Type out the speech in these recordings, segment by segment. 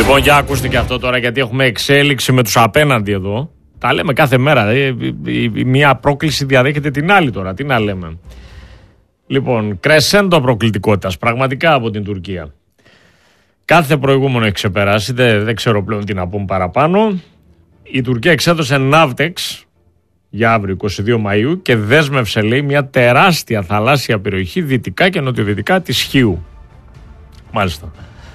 Λοιπόν, για ακούστε και αυτό τώρα, γιατί έχουμε εξέλιξη με τους απέναντι εδώ. Τα λέμε κάθε μέρα. Μία πρόκληση διαδέχεται την άλλη τώρα. Τι να λέμε. Λοιπόν, κρεσέντο προκλητικότητας πραγματικά από την Τουρκία. Κάθε προηγούμενο έχει ξεπεράσει. Δεν ξέρω πλέον τι να πούμε παραπάνω. Η Τουρκία εξέδωσε Ναύτεξ για αύριο 22 Μαΐου και δέσμευσε, λέει, μια τεράστια θαλάσσια περιοχή δυτικά και νοτιοδυτικά της Χίου. Μάλιστα.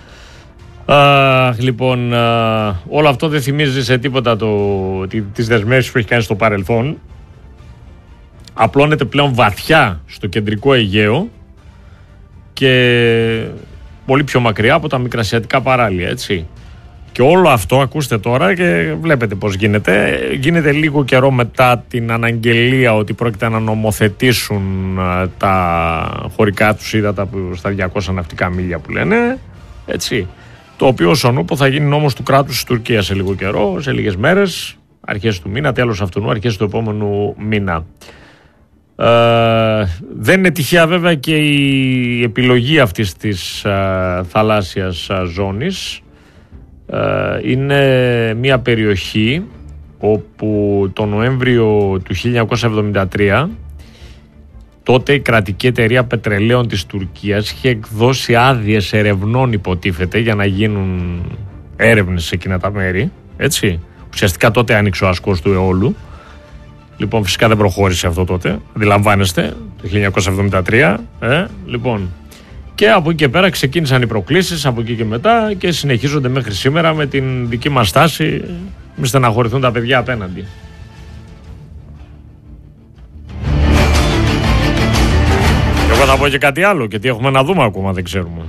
Λοιπόν, όλο αυτό δεν θυμίζει σε τίποτα τις δεσμεύσεις που έχει κάνει στο παρελθόν. Απλώνεται πλέον βαθιά στο κεντρικό Αιγαίο και πολύ πιο μακριά από τα μικρασιατικά παράλια, έτσι. Και όλο αυτό, ακούστε τώρα και βλέπετε πώς γίνεται. Γίνεται λίγο καιρό μετά την αναγγελία ότι πρόκειται να νομοθετήσουν τα χωρικά τους ύδατα στα 200 ναυτικά μίλια που λένε, έτσι. Το οποίο ως ονούπο θα γίνει νόμος του κράτους της Τουρκίας σε λίγο καιρό, σε λίγες μέρες, αρχές του μήνα, τέλος αυτού, αρχές του επόμενου μήνα. Δεν είναι τυχαία βέβαια και η επιλογή αυτής της θαλάσσιας ζώνης. Είναι μια περιοχή όπου το Νοέμβριο του 1973 τότε η κρατική εταιρεία πετρελαίων της Τουρκίας είχε εκδώσει άδειες ερευνών, υποτίθεται, για να γίνουν έρευνες σε εκείνα τα μέρη, έτσι. Ουσιαστικά τότε άνοιξε ο ασκός του αιώλου. Λοιπόν, φυσικά δεν προχώρησε αυτό τότε, αντιλαμβάνεστε, το 1973. Λοιπόν, και από εκεί και πέρα ξεκίνησαν οι προκλήσεις, από εκεί και μετά, και συνεχίζονται μέχρι σήμερα με την δική μας στάση, μη στεναχωρηθούν τα παιδιά απέναντι. Εγώ θα πω και κάτι άλλο, και τι έχουμε να δούμε ακόμα δεν ξέρουμε.